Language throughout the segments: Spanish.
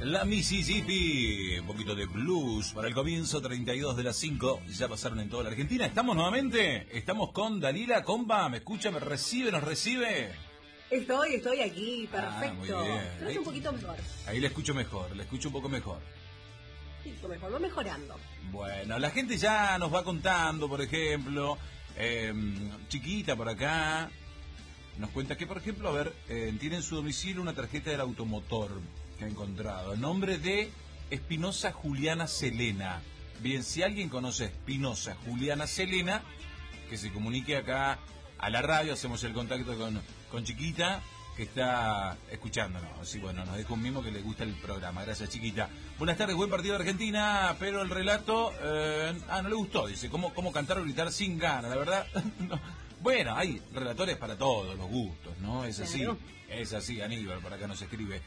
La Mississippi, un poquito de blues para el comienzo, 32 de las 5, ya pasaron en toda la Argentina. Estamos nuevamente, estamos con Dalila Comba, ¿me escucha, me recibe, nos recibe? Estoy aquí, perfecto. Muy bien. Creo que un poquito mejor. Ahí le escucho mejor, le escucho un poco mejor. Un poquito mejor, va mejorando. Bueno, la gente ya nos va contando, por ejemplo, Chiquita por acá, nos cuenta que, por ejemplo, a ver, tiene en su domicilio una tarjeta del automotor que ha encontrado, el nombre de Espinosa Juliana Selena. Bien, si alguien conoce a Espinosa Juliana Selena, que se comunique acá a la radio, hacemos el contacto con Chiquita, que está escuchándonos. Así, bueno, nos deja un mimo que le gusta el programa. Gracias, Chiquita. Buenas tardes, buen partido de Argentina, pero el relato, no le gustó, dice, cómo cantar o gritar sin ganas, la verdad, no. Bueno, hay relatores para todos los gustos, ¿no? Es así, claro. Es así, Aníbal, por acá nos escribe.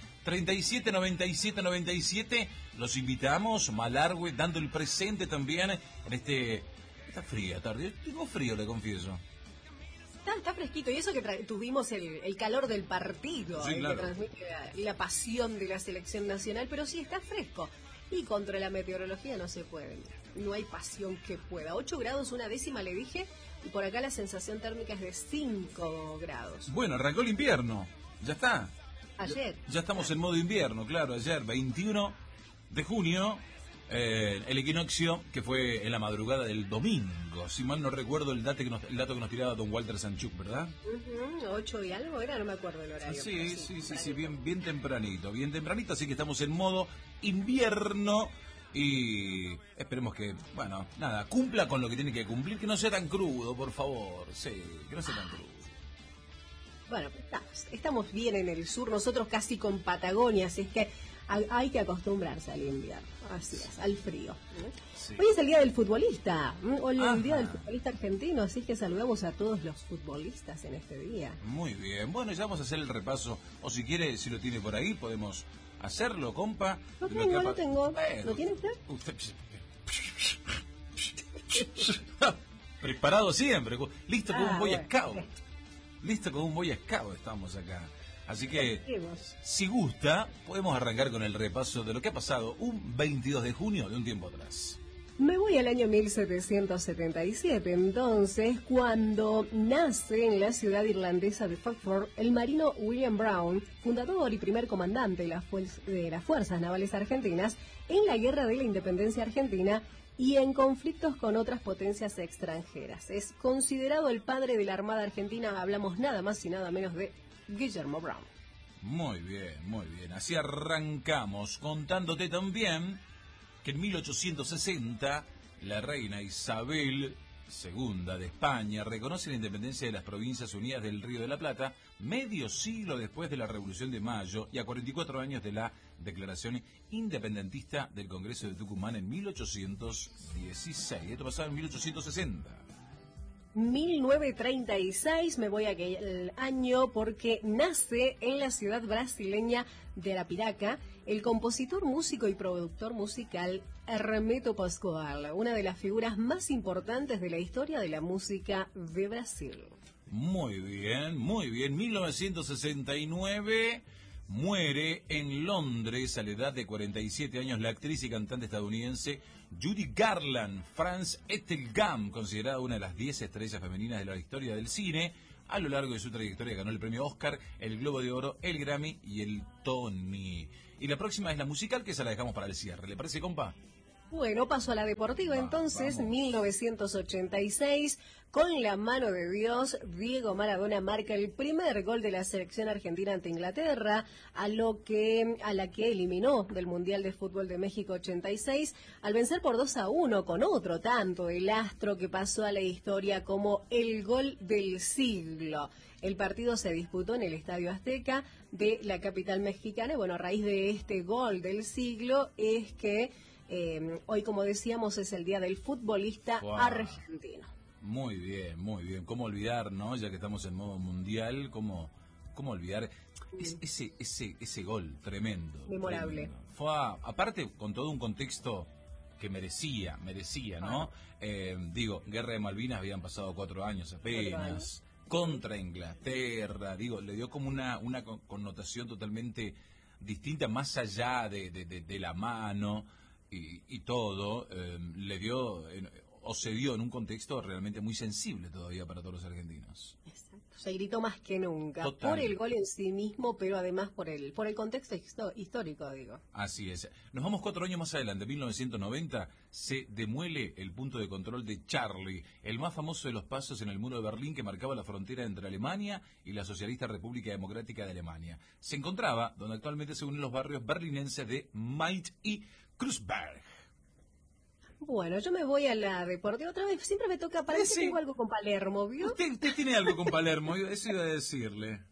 379797, los invitamos, Malargüe, dando el presente también en esta fría tarde. Tengo frío, le confieso. Está fresquito, y eso que tuvimos el calor del partido, sí, claro, que transmite la pasión de la selección nacional, pero sí está fresco. Y contra la meteorología no se puede, no hay pasión que pueda. 8 grados, una décima le dije, y por acá la sensación térmica es de 5 grados. Bueno, arrancó el invierno, ya está. Ayer. Ya estamos en modo invierno, claro, ayer, 21 de junio, el equinoccio, que fue en la madrugada del domingo, si mal no recuerdo el dato que nos tiraba don Walter Sanchuk, ¿verdad? 8 y algo era, no me acuerdo el horario. Sí, bien tempranito, así que estamos en modo invierno y esperemos que, bueno, nada, cumpla con lo que tiene que cumplir, que no sea tan crudo, por favor, sí, que no sea tan crudo. Bueno, estamos bien en el sur, nosotros casi con Patagonia, así es que hay que acostumbrarse al invierno, así es, al frío. Sí. Hoy es el día del futbolista, hoy es el día del futbolista argentino, así que saludamos a todos los futbolistas en este día. Muy bien, bueno, ya vamos a hacer el repaso, o si quiere, si lo tiene por ahí, podemos hacerlo, compa. Lo tengo. ¿Lo tiene usted? Preparado siempre, listo como un Boy Scout. Listo como un Boy Scout estamos acá. Así que, si gusta, podemos arrancar con el repaso de lo que ha pasado un 22 de junio de un tiempo atrás. Me voy al año 1777, entonces, cuando nace en la ciudad irlandesa de Falkirk el marino William Brown, fundador y primer comandante de las Fuerzas Navales Argentinas en la Guerra de la Independencia Argentina y en conflictos con otras potencias extranjeras. Es considerado el padre de la Armada Argentina, hablamos nada más y nada menos de Guillermo Brown. Muy bien. Así arrancamos contándote también que en 1860 la reina Isabel II de España reconoce la independencia de las Provincias Unidas del Río de la Plata, medio siglo después de la Revolución de Mayo y a 44 años de la Declaración Independentista del Congreso de Tucumán en 1816. Esto pasaba en 1860. 1936, me voy a aquel año porque nace en la ciudad brasileña de Arapiraca el compositor, músico y productor musical Hermeto Pascoal, una de las figuras más importantes de la historia de la música de Brasil. Muy bien, 1969... muere en Londres a la edad de 47 años la actriz y cantante estadounidense Judy Garland. France Ettelgam, considerada una de las 10 estrellas femeninas de la historia del cine. A lo largo de su trayectoria ganó el premio Oscar, el Globo de Oro, el Grammy y el Tony. Y la próxima es la musical, que esa la dejamos para el cierre. ¿Le parece, compa? Bueno, paso a la deportiva entonces, vamos. 1986, con la mano de Dios, Diego Maradona marca el primer gol de la selección argentina ante Inglaterra, a la que eliminó del Mundial de Fútbol de México 86, al vencer por 2-1 con otro tanto, el astro que pasó a la historia como el gol del siglo. El partido se disputó en el Estadio Azteca de la capital mexicana, y bueno, a raíz de este gol del siglo es que hoy, como decíamos, es el día del futbolista argentino. Muy bien. ¿Cómo olvidar, no? Ya que estamos en modo mundial, ¿cómo olvidar ese gol tremendo? Memorable. Tremendo. Aparte, con todo un contexto que merecía, ¿no? Guerra de Malvinas, habían pasado 4 años apenas. Contra Inglaterra, le dio como una connotación totalmente distinta, más allá de la mano y todo, le dio, o se dio en un contexto realmente muy sensible todavía para todos los argentinos. Exacto. Se gritó más que nunca. Total. Por el gol en sí mismo, pero además por el contexto histórico, digo. Así es. Nos vamos 4 años más adelante. En 1990 se demuele el punto de control de Charlie, el más famoso de los pasos en el muro de Berlín que marcaba la frontera entre Alemania y la Socialista República Democrática de Alemania. Se encontraba donde actualmente se unen los barrios berlinenses de Mainz y Kreuzberg. Bueno, yo me voy a la deportiva otra vez. Siempre me toca, parece que tengo algo con Palermo, ¿vio? Usted tiene algo con Palermo, eso iba a decirle.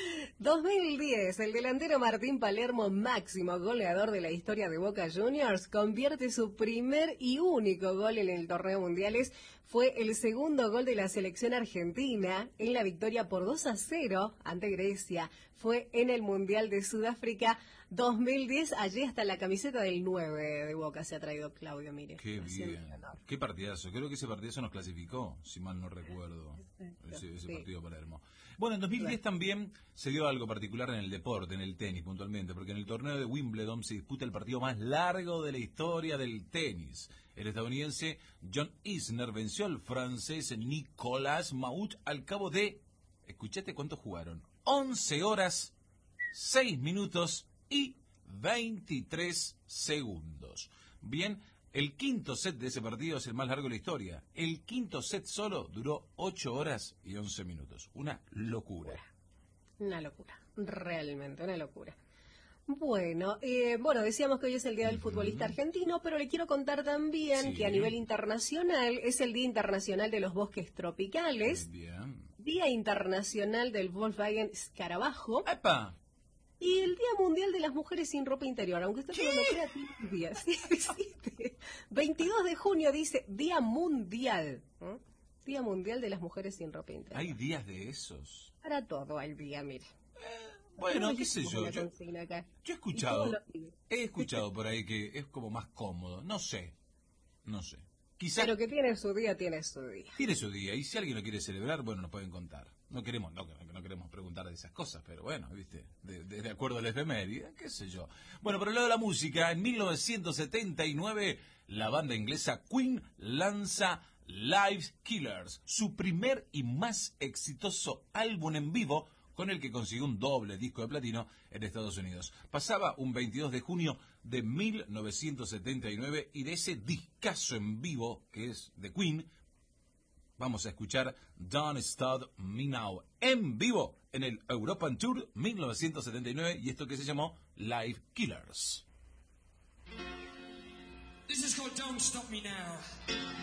2010, el delantero Martín Palermo, máximo goleador de la historia de Boca Juniors, convierte su primer y único gol en el torneo mundiales. Fue el segundo gol de la selección argentina en la victoria por 2-0 ante Grecia. Fue en el Mundial de Sudáfrica 2010. Allí hasta la camiseta del 9 de Boca se ha traído Claudio, mire. Qué bien, qué partidazo. Creo que ese partidazo nos clasificó, si mal no recuerdo, ese partido Palermo. Bueno, en 2010 también se dio algo particular en el deporte, en el tenis puntualmente, porque en el torneo de Wimbledon se disputa el partido más largo de la historia del tenis. El estadounidense John Isner venció al francés Nicolas Mahut al cabo de, escuchate cuánto jugaron, 11 horas, 6 minutos y 23 segundos. Bien, el quinto set de ese partido es el más largo de la historia. El quinto set solo duró 8 horas y 11 minutos. Una locura. Una locura, realmente una locura. Bueno, decíamos que hoy es el Día del Futbolista Argentino, pero le quiero contar también que a nivel internacional es el Día Internacional de los Bosques Tropicales, Día Internacional del Volkswagen Escarabajo, ¡epa! Y el Día Mundial de las Mujeres sin Ropa Interior, aunque usted no lo crea, tiene un día. Sí, existe. 22 de junio dice Día Mundial. Día Mundial de las Mujeres sin Ropa Interior. ¿Hay días de esos? Para todo hay día, mire. Bueno, qué sé yo. Yo he escuchado por ahí que es como más cómodo. No sé. Quizá, pero que tiene su día, tiene su día. Tiene su día. Y si alguien lo quiere celebrar, bueno, nos pueden contar. No queremos preguntar de esas cosas, pero bueno, viste, de acuerdo a la efeméride, qué sé yo. Bueno, por el lado de la música, en 1979, la banda inglesa Queen lanza Live Killers, su primer y más exitoso álbum en vivo, con el que consiguió un doble disco de platino en Estados Unidos. Pasaba un 22 de junio de 1979 y de ese discazo en vivo, que es de Queen, vamos a escuchar Don't Stop Me Now en vivo en el European Tour 1979 y esto que se llamó Live Killers. This is called Don't Stop Me Now.